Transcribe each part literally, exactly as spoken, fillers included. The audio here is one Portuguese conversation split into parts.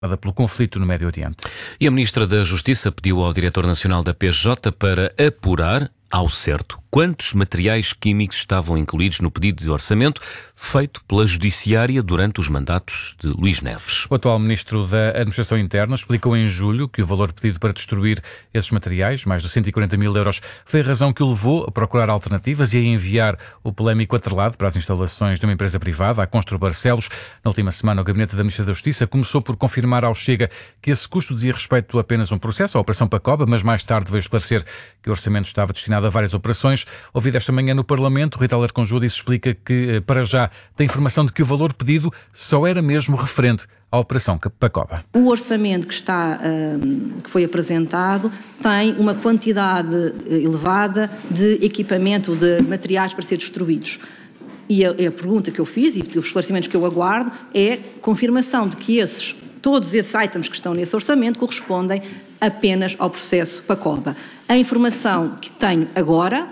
pelo conflito no Médio Oriente. E a Ministra da Justiça pediu ao Diretor Nacional da P J para apurar ao certo quantos materiais químicos estavam incluídos no pedido de orçamento feito pela Judiciária durante os mandatos de Luís Neves. O atual Ministro da Administração Interna explicou em julho que o valor pedido para destruir esses materiais, mais de cento e quarenta mil euros, foi a razão que o levou a procurar alternativas e a enviar o polémico atrelado para as instalações de uma empresa privada, a Constru Barcelos. Na última semana, o Gabinete da Ministra da Justiça começou por confirmar ao Chega que esse custo dizia respeito a apenas um processo, a Operação Pacoba, mas mais tarde veio esclarecer que o orçamento estava destinado a várias operações. Ouvido esta manhã no Parlamento, Rita Alarcon disse explica que, para já, tem informação de que o valor pedido só era mesmo referente à Operação Pacoba. O orçamento que, está, que foi apresentado tem uma quantidade elevada de equipamento, de materiais para ser destruídos. E a, a pergunta que eu fiz e os esclarecimentos que eu aguardo é confirmação de que esses, todos esses itens que estão nesse orçamento correspondem apenas ao processo Pacoba. A informação que tenho agora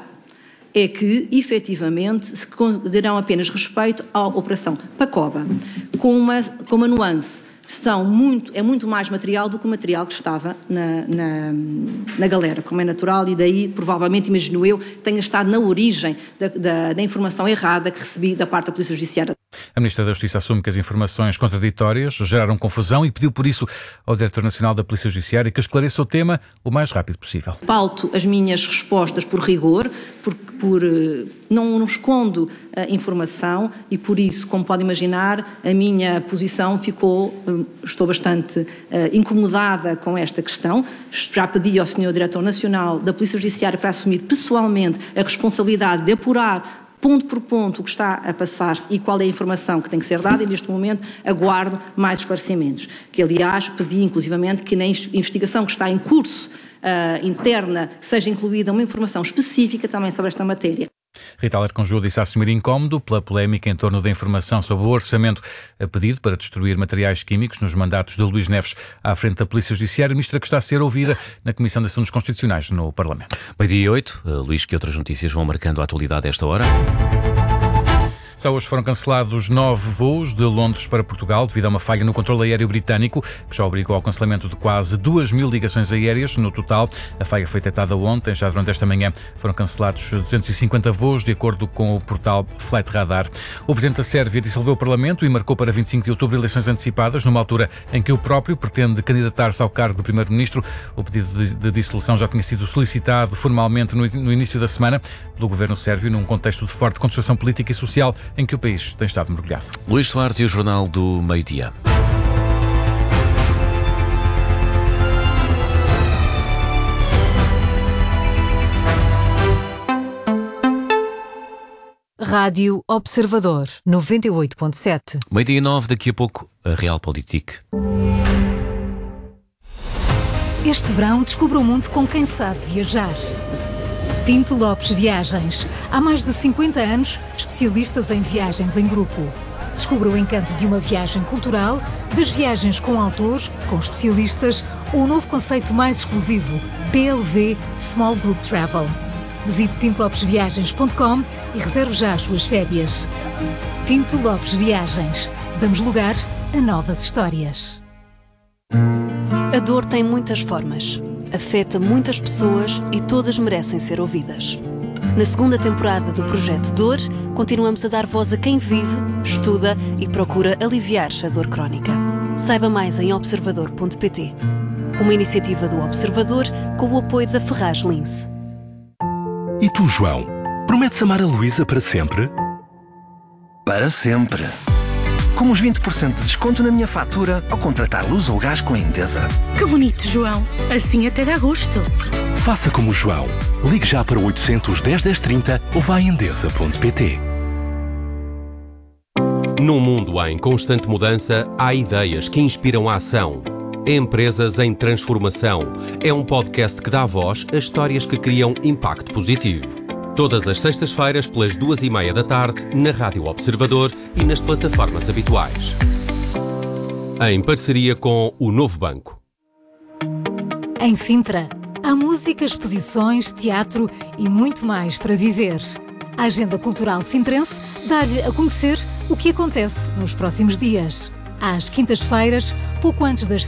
é que, efetivamente, se darão apenas respeito à Operação Pacoba, com uma, com uma nuance. São muito, é muito mais material do que o material que estava na, na, na galera, como é natural, e daí, provavelmente, imagino eu, tenha estado na origem da, da, da informação errada que recebi da parte da Polícia Judiciária. A Ministra da Justiça assume que as informações contraditórias geraram confusão e pediu, por isso, ao Diretor Nacional da Polícia Judiciária que esclareça o tema o mais rápido possível. Pauto as minhas respostas por rigor, por, por não, não escondo a informação e, por isso, como pode imaginar, a minha posição ficou, estou bastante uh, incomodada com esta questão. Já pedi ao senhor Diretor Nacional da Polícia Judiciária para assumir pessoalmente a responsabilidade de apurar ponto por ponto o que está a passar-se e qual é a informação que tem que ser dada, e neste momento aguardo mais esclarecimentos. Que, aliás, pedi inclusivamente que na investigação que está em curso uh, interna seja incluída uma informação específica também sobre esta matéria. Rita Alarcon disse assumir incómodo pela polémica em torno da informação sobre o orçamento a pedido para destruir materiais químicos nos mandatos de Luís Neves à frente da Polícia Judiciária, ministra que está a ser ouvida na Comissão de Assuntos Constitucionais no Parlamento. Meio-dia e oito. Luís, que outras notícias vão marcando a atualidade a esta hora? Só hoje foram cancelados nove voos de Londres para Portugal devido a uma falha no controle aéreo britânico, que já obrigou ao cancelamento de quase duas mil ligações aéreas no total. A falha foi detectada ontem, já durante esta manhã foram cancelados duzentos e cinquenta voos, de acordo com o portal Flight Radar. O presidente da Sérvia dissolveu o Parlamento e marcou para vinte e cinco de outubro eleições antecipadas, numa altura em que o próprio pretende candidatar-se ao cargo de primeiro-ministro. O pedido de dissolução já tinha sido solicitado formalmente no início da semana pelo governo sérvio, num contexto de forte contestação política e social em que o país tem estado mergulhado. Luís Soares e o Jornal do Meio-Dia. Rádio Observador, noventa e oito ponto sete. Meio-dia e nove, daqui a pouco, a Realpolitik. Este verão, descubra o mundo com quem sabe viajar. Pinto Lopes Viagens. Há mais de cinquenta anos, especialistas em viagens em grupo. Descubra o encanto de uma viagem cultural, das viagens com autores, com especialistas, ou o novo conceito mais exclusivo, P L V Small Group Travel. Visite pinto lopes viagens ponto com e reserve já as suas férias. Pinto Lopes Viagens. Damos lugar a novas histórias. A dor tem muitas formas. Afeta muitas pessoas e todas merecem ser ouvidas. Na segunda temporada do Projeto Dor, continuamos a dar voz a quem vive, estuda e procura aliviar a dor crónica. Saiba mais em observador ponto pt. Uma iniciativa do Observador com o apoio da Ferraz Lince. E tu, João? Prometes amar a Luísa para sempre? Para sempre. Com os vinte por cento de desconto na minha fatura ao contratar luz ou gás com a Endesa. Que bonito, João. Assim até dá gosto. Faça como o João. Ligue já para o oitocentos, dez, dez, trinta ou vá a endesa ponto pt. Num mundo em constante mudança, há ideias que inspiram a ação. Empresas em Transformação. É um podcast que dá voz a histórias que criam impacto positivo. Todas as sextas-feiras, pelas duas e meia da tarde, na Rádio Observador e nas plataformas habituais. Em parceria com o Novo Banco. Em Sintra, há música, exposições, teatro e muito mais para viver. A Agenda Cultural Sintrense dá-lhe a conhecer o que acontece nos próximos dias. Às quintas-feiras, pouco antes das